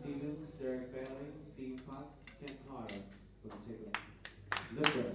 Stevens, Derek Bailey, Steve Potts, Kent Potter. We'll take a lift